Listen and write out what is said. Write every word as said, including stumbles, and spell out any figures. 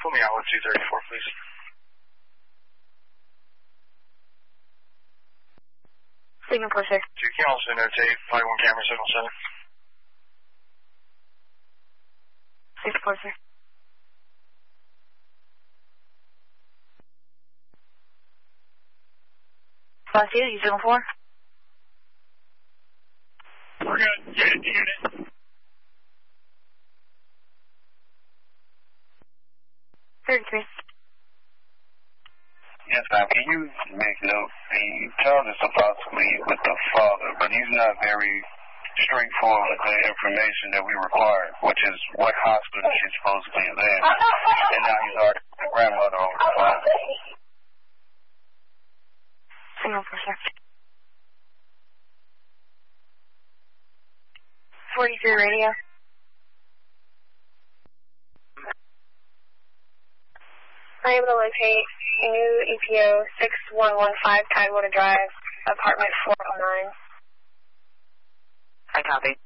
Put me out with two thirty-four, please. Signal four six. You can also notate flight one camera signal center. six four six. Last unit, you signal four? We're good. Unit, unit. thirty-three. Yes, ma'am. Can you make note? The child is supposed to leave with the father, but he's not very straightforward with the information that we require, which is what hospital she's supposed to be in. And now he's already with the grandmother over the phone. Signal four six. forty-three radio. I am able to locate new E P O six one one five Tidewater Drive, apartment four oh nine. I copy.